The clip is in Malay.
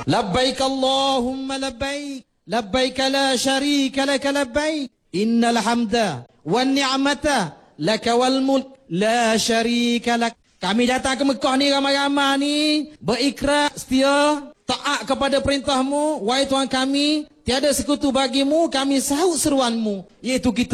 Labbaik Allahumma labbaik. Labbaik la syarika laka labbaik. Innal hamda wan ni'mata laka wal mulk la syarika lak. Kami datang ke Mekah ni ramai-ramai ni berikrar setia taat kepada perintahmu. Wahai Tuhan kami, tiada sekutu bagimu, kami sahut seruanmu, iaitu kita